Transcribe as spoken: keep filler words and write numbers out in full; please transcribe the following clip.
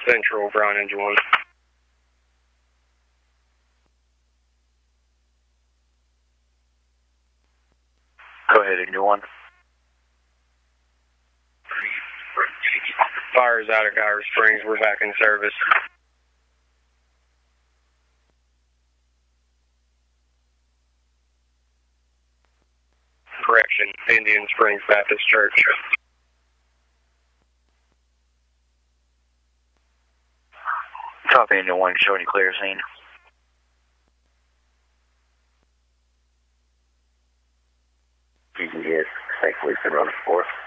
Central, Brown Engine one. Go ahead, Engine one. Fire's out of Colorado Springs. We're back in service. Correction, Indian Springs Baptist Church. Copy, Engine one. Showing you clear scene. G G S, safely, Road fourth.